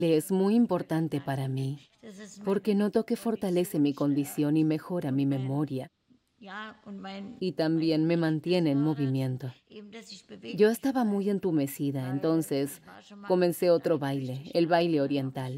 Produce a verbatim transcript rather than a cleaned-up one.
Es muy importante para mí, porque noto que fortalece mi condición y mejora mi memoria, y también me mantiene en movimiento. Yo estaba muy entumecida, entonces comencé otro baile, el baile oriental.